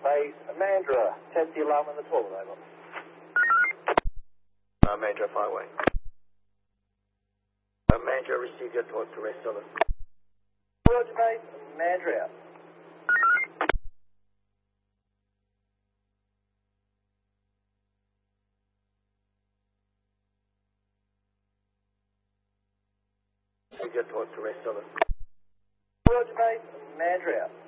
base, Mandra, test the alarm on the toilet, over. Mandra, fire away. Mandra, receive your talk to rest, over. Roger, base, Mandra out. Receive your talk to rest, over. Roger, base, Mandra out.